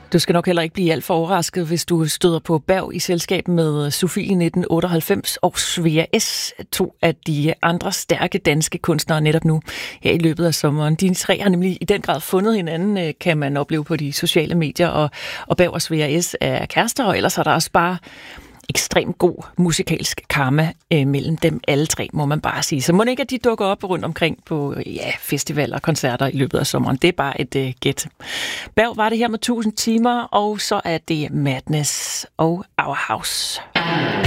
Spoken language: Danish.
Du skal nok heller ikke blive alt for overrasket, hvis du støder på Berg i selskab med Sofie 1998 og Svea S, to af de andre stærke danske kunstnere netop nu her i løbet af sommeren. De tre har nemlig i den grad fundet hinanden, kan man opleve på de sociale medier, og Berg og Svea S er kærester, og ellers er der også bare ekstremt god musikalsk karma mellem dem alle tre, må man bare sige. Så må ikke, at de dukker op rundt omkring på festivaler og koncerter i løbet af sommeren. Det er bare et gæt. Berg var det her med 1000 timer, og så er det Madness og Our House.